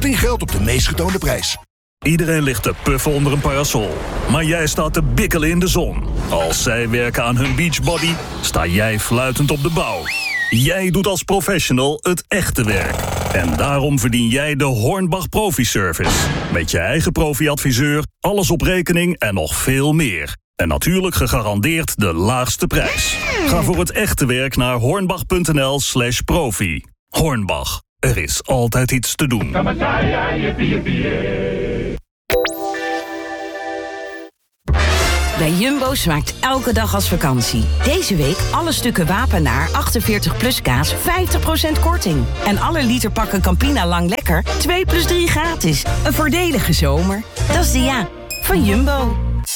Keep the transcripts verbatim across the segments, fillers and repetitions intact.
Korting geldt op de meest getoonde prijs. Iedereen ligt te puffen onder een parasol. Maar jij staat te bikkelen in de zon. Als zij werken aan hun beachbody, sta jij fluitend op de bouw. Jij doet als professional het echte werk. En daarom verdien jij de Hornbach Profi Service. Met je eigen profi-adviseur, alles op rekening en nog veel meer. En natuurlijk gegarandeerd de laagste prijs. Ga voor het echte werk naar hornbach.nl slash profi. Hornbach, er is altijd iets te doen. Bij Jumbo smaakt elke dag als vakantie. Deze week alle stukken Wapenaar achtenveertig plus kaas vijftig procent korting. En alle literpakken Campina Lang Lekker twee plus drie gratis. Een voordelige zomer. Dat is de ja van Jumbo.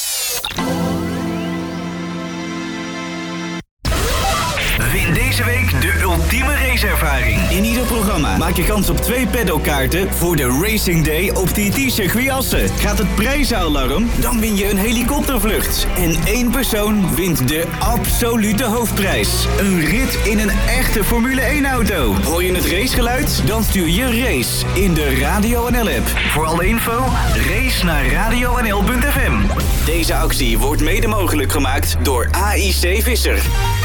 Win deze week de ultieme raceervaring. In ieder programma maak je kans op twee paddockkaarten voor de Racing Day op T T-circuit Assen. Gaat het prijzenalarm? Dan win je een helikoptervlucht. En één persoon wint de absolute hoofdprijs. Een rit in een echte Formule één-auto. Hoor je het racegeluid? Dan stuur je race in de Radio N L-app. Voor alle info, race naar radio n l punt f m. Deze actie wordt mede mogelijk gemaakt door A I C Visser.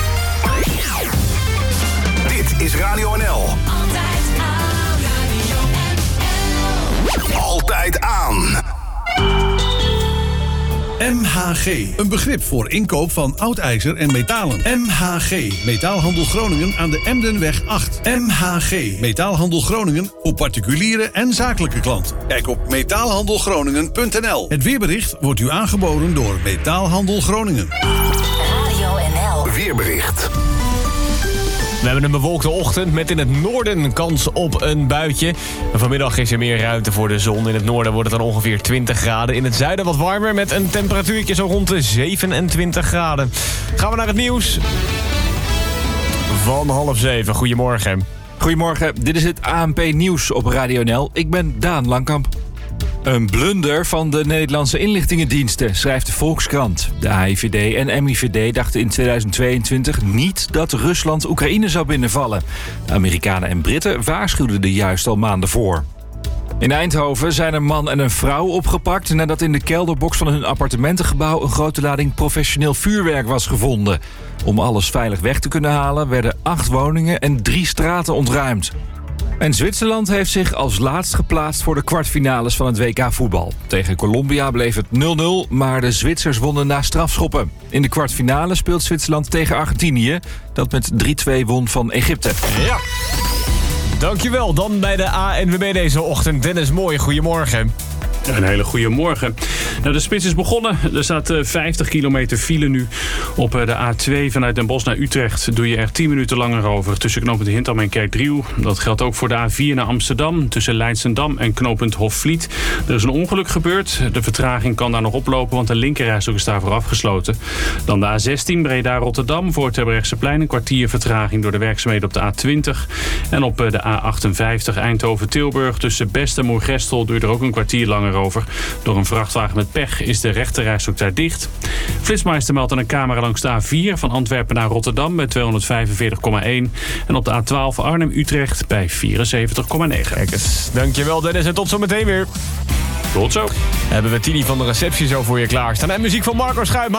Dit is Radio N L. Altijd aan, Radio N L. Altijd aan. M H G, een begrip voor inkoop van oud ijzer en metalen. M H G, Metaalhandel Groningen aan de Emdenweg acht. M H G, Metaalhandel Groningen voor particuliere en zakelijke klanten. Kijk op metaalhandelgroningen punt n l. Het weerbericht wordt u aangeboden door Metaalhandel Groningen. Radio N L. Weerbericht. We hebben een bewolkte ochtend met in het noorden kans op een buitje. Vanmiddag is er meer ruimte voor de zon. In het noorden wordt het dan ongeveer twintig graden. In het zuiden wat warmer met een temperatuurtje zo rond de zevenentwintig graden. Gaan we naar het nieuws van half zeven. Goedemorgen. Goedemorgen, dit is het A N P Nieuws op Radio N L. Ik ben Daan Langkamp. Een blunder van de Nederlandse inlichtingendiensten, schrijft de Volkskrant. De A I V D en M I V D dachten in tweeduizend tweeëntwintig niet dat Rusland Oekraïne zou binnenvallen. De Amerikanen en Britten waarschuwden er juist al maanden voor. In Eindhoven zijn een man en een vrouw opgepakt nadat in de kelderbox van hun appartementengebouw een grote lading professioneel vuurwerk was gevonden. Om alles veilig weg te kunnen halen werden acht woningen en drie straten ontruimd. En Zwitserland heeft zich als laatst geplaatst voor de kwartfinales van het W K voetbal. Tegen Colombia bleef het nul nul, maar de Zwitsers wonnen na strafschoppen. In de kwartfinale speelt Zwitserland tegen Argentinië, dat met drie twee won van Egypte. Ja, dankjewel. Dan bij de A N W B deze ochtend. Dennis Mooij, goedemorgen. Een hele goede morgen. Nou, de spits is begonnen. Er staat vijftig kilometer file nu op de A twee vanuit Den Bosch naar Utrecht. Doe je er tien minuten langer over tussen knooppunt Hintham en Kerkdriel. Dat geldt ook voor de A vier naar Amsterdam tussen Leidsendam en knooppunt Hofvliet. Er is een ongeluk gebeurd. De vertraging kan daar nog oplopen, want de linkerrijstrook is daarvoor afgesloten. Dan de A zestien Breda-Rotterdam voor het Terbrechtseplein. Een kwartier vertraging door de werkzaamheden op de A twintig. En op de A achtenvijftig Eindhoven-Tilburg tussen Best en Moergestel duurt er ook een kwartier langer over. Door een vrachtwagen met pech is de rechterrijstrook daar dicht. Flitsmeister meldt aan een camera langs de A vier van Antwerpen naar Rotterdam bij tweehonderdvijfenveertig komma één. En op de A twaalf Arnhem-Utrecht bij vierenzeventig komma negen. Kijk eens. Dankjewel Dennis en tot zometeen weer. Tot zo. Hebben we Tini van de receptie zo voor je klaarstaan. En muziek van Marco Schuitma.